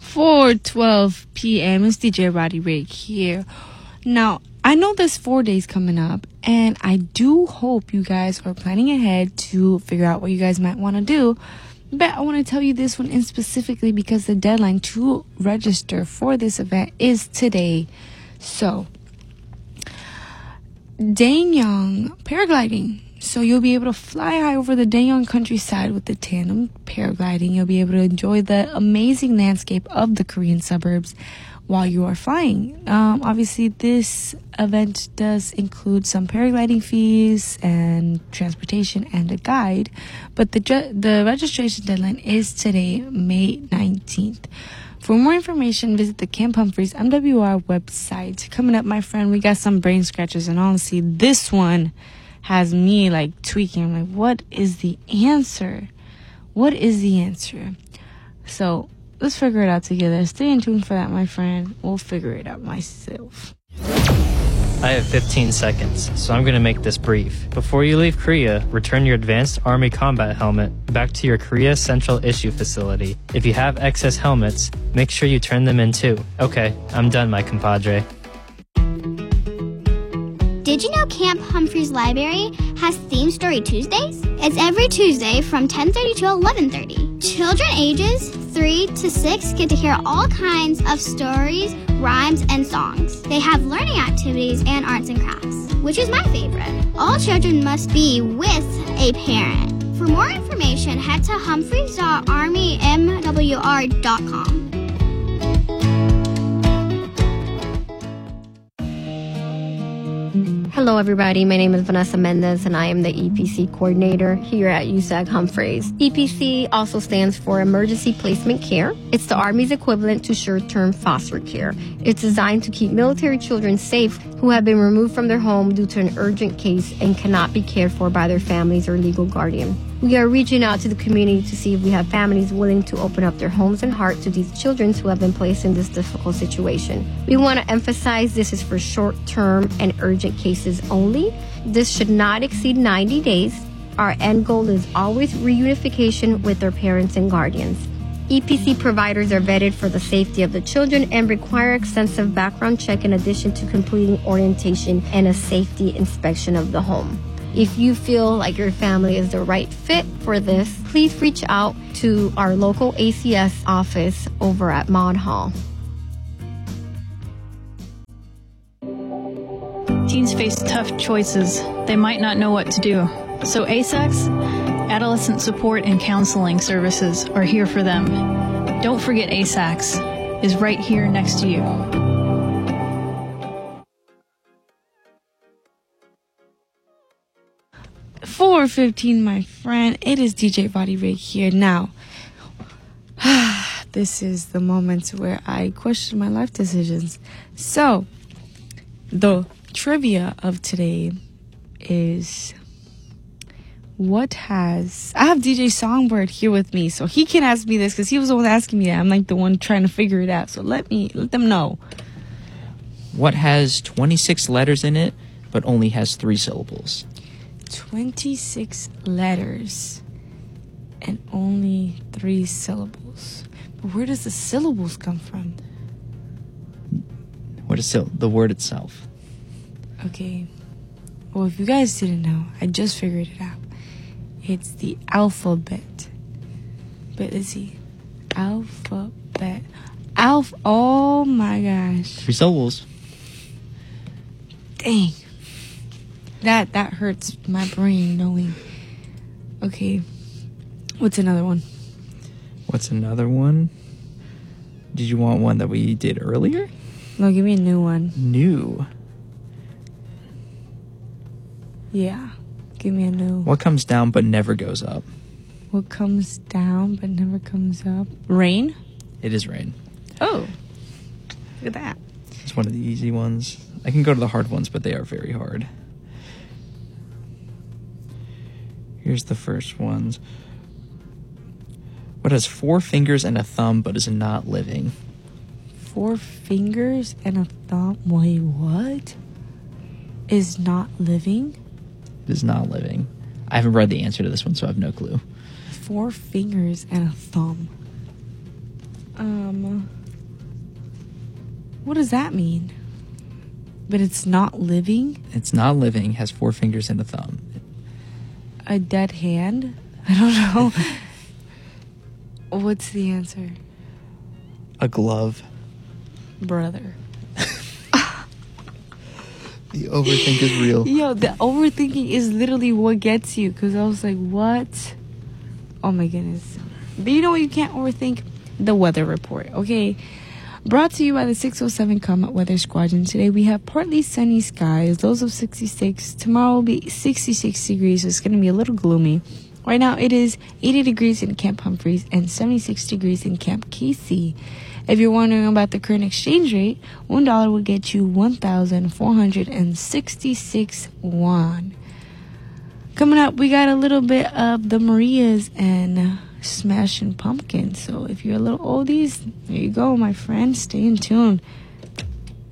4:12 p.m. It's DJ Roddy Rig here. Now, I know there's 4 days coming up, and I do hope you guys are planning ahead to figure out what you guys might want to do. But I want to tell you this one in specifically because the deadline to register for this event is today. So, Danyang paragliding. So you'll be able to fly high over the Danyang countryside with the tandem paragliding. You'll be able to enjoy the amazing landscape of the Korean suburbs while you are flying. Obviously, this event does include some paragliding fees and transportation and a guide. But the registration deadline is today, May 19th. For more information, visit the Camp Humphreys MWR website. Coming up, my friend, we got some brain scratchers. And honestly, this one has me like tweaking. I'm like, what is the answer? What is the answer? So let's figure it out together. Stay in tune for that, my friend. We'll figure it out myself. I have 15 seconds, so I'm going to make this brief. Before you leave Korea, return your Advanced Army Combat Helmet back to your Korea Central Issue Facility. If you have excess helmets, make sure you turn them in too. Okay, I'm done, my compadre. Did you know Camp Humphreys Library has Theme Story Tuesdays? It's every Tuesday from 10:30 to 11:30. Children ages 3 to 6 get to hear all kinds of stories, rhymes, and songs. They have learning activities and arts and crafts, which is my favorite. All children must be with a parent. For more information, head to humphreys.armymwr.com. Hello, everybody. My name is Vanessa Mendez, and I am the EPC coordinator here at USAG Humphreys. EPC also stands for Emergency Placement Care. It's the Army's equivalent to short-term foster care. It's designed to keep military children safe who have been removed from their home due to an urgent case and cannot be cared for by their families or legal guardian. We are reaching out to the community to see if we have families willing to open up their homes and heart to these children who have been placed in this difficult situation. We want to emphasize this is for short-term and urgent cases only. This should not exceed 90 days. Our end goal is always reunification with their parents and guardians. EPC providers are vetted for the safety of the children and require extensive background check in addition to completing orientation and a safety inspection of the home. If you feel like your family is the right fit for this, please reach out to our local ACS office over at Maud Hall. Teens face tough choices. They might not know what to do. So ASACS, Adolescent Support and Counseling Services, are here for them. Don't forget ASACS is right here next to you. 4:15, my friend. It is DJ Body Rig here. Now, this is the moment where I question my life decisions. So, the trivia of today is I have DJ Songbird here with me, so he can ask me this because he was the one asking me that. I'm like the one trying to figure it out. So let them know. What has 26 letters in it, but only has 3 syllables? 26 letters and only 3 syllables. But where does the syllables come from? What is the word itself? Okay. Well, if you guys didn't know, I just figured it out. It's the alphabet. But let's see. Alphabet. Oh my gosh. 3 syllables. Dang. That hurts my brain knowing. Okay. What's another one? Did you want one that we did earlier? No, give me a new one. New. Yeah. Give me a new. What comes down but never goes up? What comes down but never comes up? Rain? It is rain. Oh. Look at that. It's one of the easy ones. I can go to the hard ones, but they are very hard. Here's the first ones. What has 4 fingers and a thumb but is not living? 4 fingers and a thumb? Wait, what? Is not living? It is not living. I haven't read the answer to this one, so I have no clue. 4 fingers and a thumb. What does that mean? But it's not living? It's not living, has 4 fingers and a thumb. A dead hand? I don't know. What's the answer? A glove. Brother. The overthink is real. Yo, the overthinking is literally what gets you. Because I was like, what? Oh my goodness. But you know what you can't overthink? The weather report, okay? Brought to you by the 607 Comet Weather Squadron. Today we have partly sunny skies, lows of 66. Tomorrow will be 66 degrees, so it's going to be a little gloomy. Right now it is 80 degrees in Camp Humphreys and 76 degrees in Camp Casey. If you're wondering about the current exchange rate, $1 will get you 1,466 won. Coming up, we got a little bit of the Marias and Smashing Pumpkins. So if you're a little oldies, there you go, my friend. Stay in tune.